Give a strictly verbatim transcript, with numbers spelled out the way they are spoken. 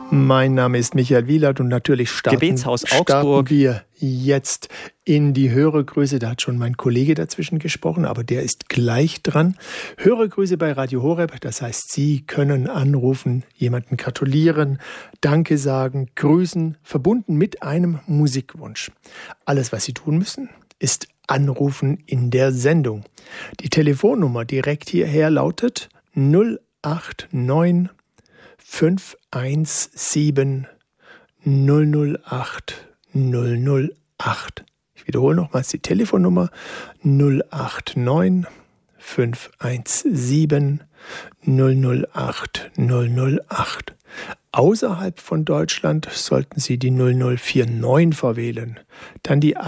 Mein Name ist Michael Wielert und natürlich starten, Gebetshaus starten Augsburg. wir jetzt in die Hörergrüße. Da hat schon mein Kollege dazwischen gesprochen, aber der ist gleich dran. Hörergrüße bei Radio Horeb, das heißt, Sie können anrufen, jemanden gratulieren, Danke sagen, grüßen, verbunden mit einem Musikwunsch. Alles, was Sie tun müssen, ist anrufen in der Sendung. Die Telefonnummer direkt hierher lautet null acht neun fünf eins sieben null null acht null null acht. Ich wiederhole nochmals die Telefonnummer null acht neun fünf eins sieben null null acht null null acht. Außerhalb von Deutschland sollten Sie die null null vier neun verwählen, dann die